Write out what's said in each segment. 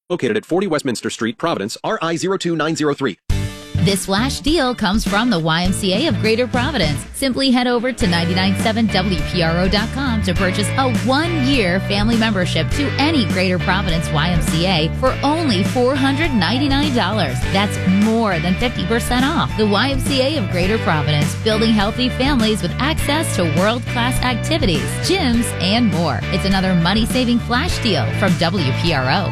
Located at 40 Westminster Street, Providence, RI 02903. This flash deal comes from the YMCA of Greater Providence. Simply head over to 997WPRO.com to purchase a 1-year family membership to any Greater Providence YMCA for only $499. That's more than 50% off. The YMCA of Greater Providence, building healthy families with access to world-class activities, gyms, and more. It's another money-saving flash deal from WPRO.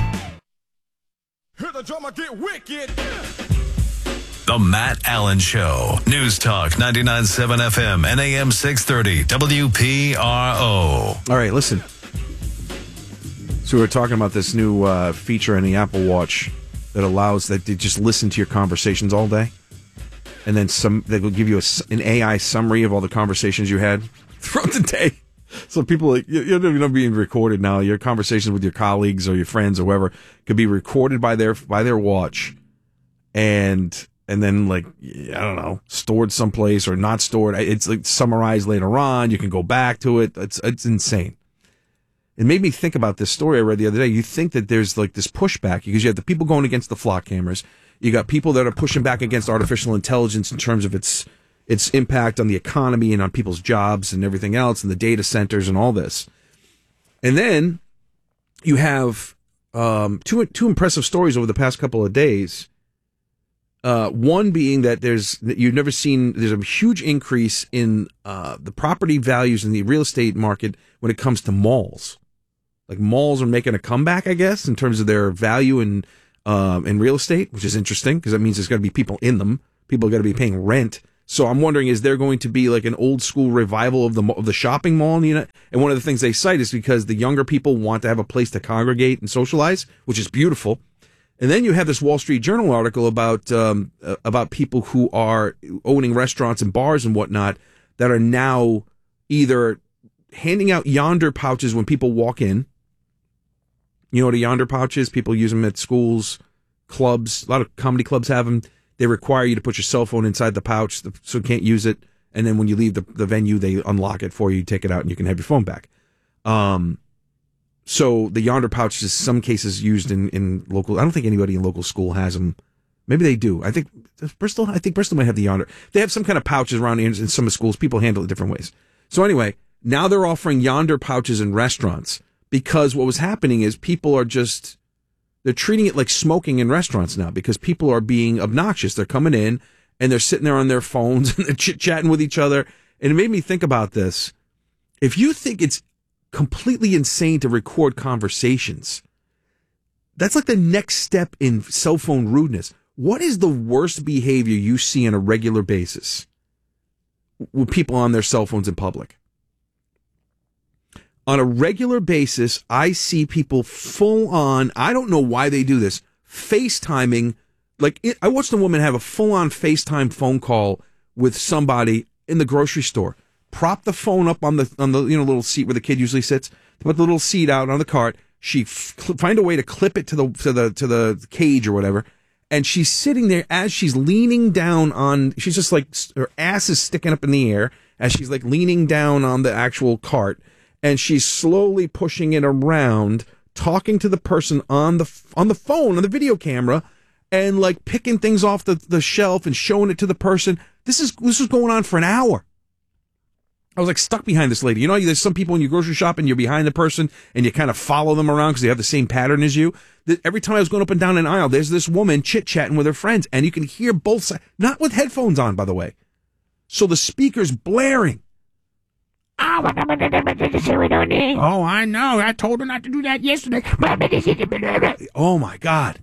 Hear the drummer get wicked. The Matt Allen Show. News Talk 99.7 FM and AM 630 WPRO. All right, listen. So we were talking about this new feature in the Apple Watch that allows that to just listen to your conversations all day. And then that will give you an AI summary of all the conversations you had throughout the day. So people, you're being recorded now. Your conversations with your colleagues or your friends or whoever could be recorded by their watch, and then, like, I don't know, stored someplace or not stored. It's like summarized later on. You can go back to it. It's insane. It made me think about this story I read the other day. You think that there's like this pushback because you have the people going against the flock cameras. You got people that are pushing back against artificial intelligence in terms of its impact on the economy and on people's jobs and everything else and the data centers and all this. And then you have two impressive stories over the past couple of days. One being that there's a huge increase in the property values in the real estate market when it comes to malls. Like, malls are making a comeback, I guess, in terms of their value in real estate, which is interesting because that means there's got to be people in them. People are going to be paying rent. So I'm wondering, is there going to be like an old school revival of the shopping mall? And one of the things they cite is because the younger people want to have a place to congregate and socialize, which is beautiful. And then you have this Wall Street Journal article about people who are owning restaurants and bars and whatnot that are now either handing out Yonder pouches when people walk in. You know what a Yonder pouch is? People use them at schools, clubs. A lot of comedy clubs have them. They require you to put your cell phone inside the pouch so you can't use it. And then when you leave the venue, they unlock it for you, take it out, and you can have your phone back. So the Yonder pouch is some cases used in local. I don't think anybody in local school has them. Maybe they do. I think Bristol might have the Yonder. They have some kind of pouches around in some of schools. People handle it different ways. So anyway, now they're offering Yonder pouches in restaurants because what was happening is people are they're treating it like smoking in restaurants now because people are being obnoxious. They're coming in and they're sitting there on their phones and they're chit-chatting with each other. And it made me think about this. If you think it's completely insane to record conversations, that's like the next step in cell phone rudeness. What is the worst behavior you see on a regular basis with people on their cell phones in public? On a regular basis, I see people full on, I don't know why they do this, FaceTiming. I watched a woman have a full on FaceTime phone call with somebody in the grocery store. Prop the phone up on the little seat where the kid usually sits. Put the little seat out on the cart. She find a way to clip it to the cage or whatever. And she's sitting there as she's leaning down on, she's just like, her ass is sticking up in the air as she's like leaning down on the actual cart. And she's slowly pushing it around, talking to the person on the phone, on the video camera, and like picking things off the shelf and showing it to the person. This was going on for an hour. I was like stuck behind this lady. You know, there's some people when you grocery shop and you're behind the person and you kind of follow them around because they have the same pattern as you. Every time I was going up and down an aisle, there's this woman chit-chatting with her friends, and you can hear both sides, not with headphones on, by the way. So the speaker's blaring. Oh, I know. I told her not to do that yesterday. Oh, my God.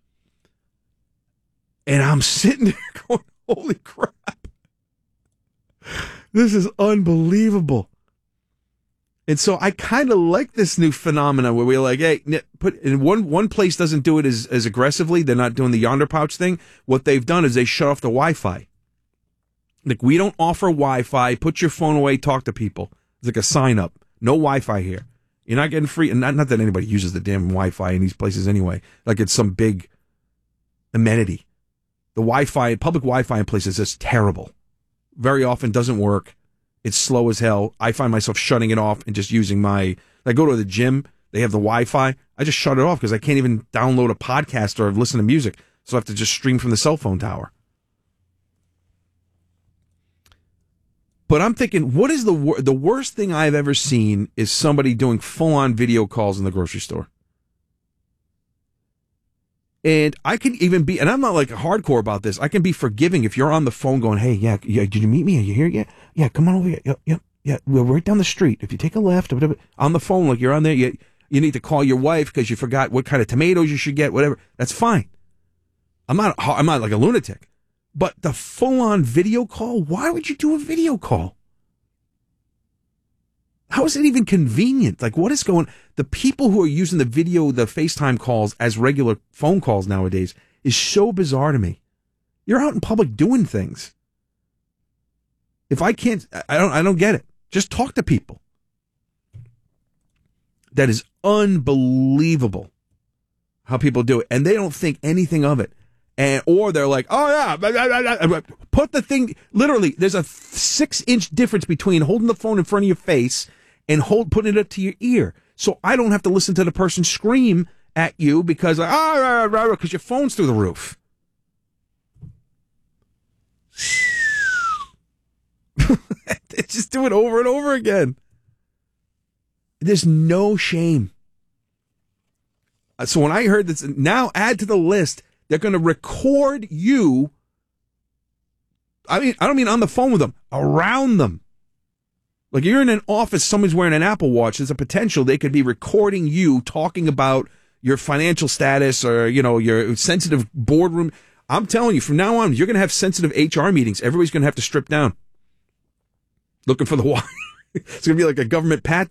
And I'm sitting there going, holy crap. This is unbelievable. And so I kind of like this new phenomenon where we're like, hey, put in one place doesn't do it as aggressively. They're not doing the Yonder pouch thing. What they've done is they shut off the Wi-Fi. Like, we don't offer Wi-Fi. Put your phone away. Talk to people. It's like a sign up. No Wi-Fi here. You're not getting free. And not that anybody uses the damn Wi-Fi in these places anyway. Like it's some big amenity. The Wi-Fi, public Wi-Fi in places is terrible. Very often doesn't work. It's slow as hell. I find myself shutting it off and just using I go to the gym. They have the Wi-Fi. I just shut it off because I can't even download a podcast or listen to music. So I have to just stream from the cell phone tower. But I'm thinking, what is the worst thing I've ever seen is somebody doing full-on video calls in the grocery store. And I can even be, and I'm not like hardcore about this, I can be forgiving if you're on the phone going, hey, yeah, did you meet me? Are you here yet? Yeah, come on over here. Yeah, we're right down the street. If you take a left, on the phone, like you're on there, you need to call your wife because you forgot what kind of tomatoes you should get, whatever. That's fine. I'm not like a lunatic. But the full-on video call, why would you do a video call? How is it even convenient? Like, what is going... The people who are using the FaceTime calls as regular phone calls nowadays is so bizarre to me. You're out in public doing things. If I can't... I don't get it. Just talk to people. That is unbelievable how people do it. And they don't think anything of it. Or they're like, oh yeah, put the thing, literally, there's a 6-inch difference between holding the phone in front of your face and putting it up to your ear. So I don't have to listen to the person scream at you because your phone's through the roof. They just do it over and over again. There's no shame. So when I heard this, now add to the list, they're going to record you. I mean, I don't mean on the phone with them, around them. Like you're in an office, someone's wearing an Apple Watch. There's a potential they could be recording you talking about your financial status or, your sensitive boardroom. I'm telling you, from now on, you're going to have sensitive HR meetings. Everybody's going to have to strip down. Looking for the wire. It's going to be like a government pat